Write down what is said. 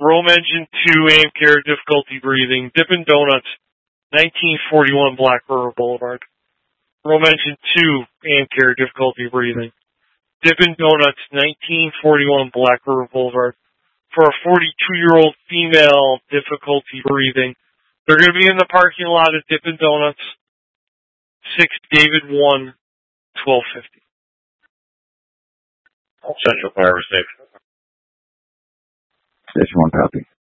Rome Engine 2, Amcare, difficulty breathing. Dippin' Donuts, 1941 Black River Boulevard. Rome Engine 2, Amcare, difficulty breathing. Dippin' Donuts, 1941 Black River Boulevard. For a 42-year-old female, difficulty breathing. They're going to be in the parking lot at Dippin' Donuts, 6 David 1, 1250. Central Fire Station. Station 1 copy.